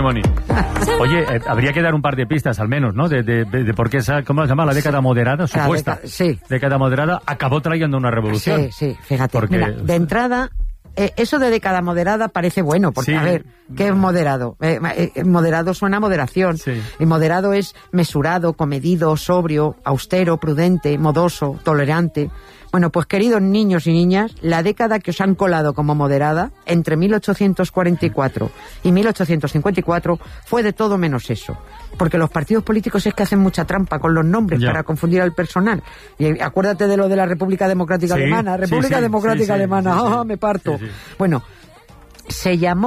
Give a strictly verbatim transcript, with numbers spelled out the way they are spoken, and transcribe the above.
Moni. Oye, eh, habría que dar un par de pistas al menos, ¿no? De, de, de, de por qué esa, ¿cómo se llama? La década moderada, supuesta. Deca, sí. Década moderada acabó trayendo una revolución. Sí, sí, fíjate. Porque, Mira, de entrada, eh, eso de década moderada parece bueno, porque, sí. a ver, ¿qué es moderado? Eh, eh, moderado suena a moderación. Sí. Y moderado es mesurado, comedido, sobrio, austero, prudente, modoso, tolerante. Bueno, pues queridos niños y niñas, la década que os han colado como moderada, entre mil ochocientos cuarenta y cuatro y mil ochocientos cincuenta y cuatro, fue de todo menos eso. Porque los partidos políticos es que hacen mucha trampa con los nombres ya. para confundir al personal. Y acuérdate de lo de la República Democrática sí, Alemana. República sí, sí, Democrática sí, sí, Alemana, sí, sí, ¡ah, me parto! Sí, sí. Bueno, se llamó